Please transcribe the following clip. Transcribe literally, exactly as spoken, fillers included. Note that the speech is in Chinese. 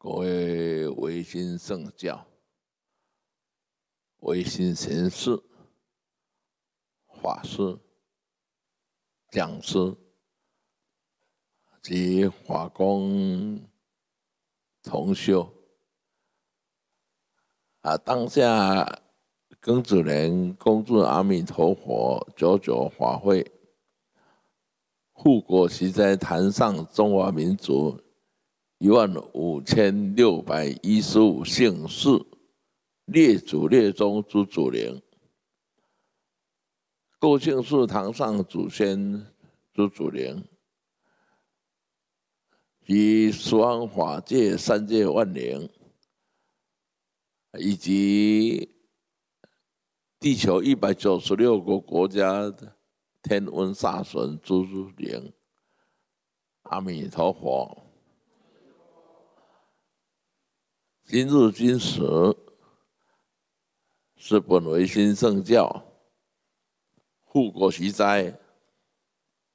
各位维新圣教、维新贤士、法师、讲师及法工同修啊，当下庚子年恭祝阿弥陀佛九九法会，护国息灾，坛上中华民族一万五千六百一十五姓氏，列祖列宗诸祖灵，各姓氏堂上祖先诸祖灵，及十方法界三界万灵，以及地球一百九十六个国家的天文煞神诸灵，阿弥陀佛。今日今时是本维新圣教护国息灾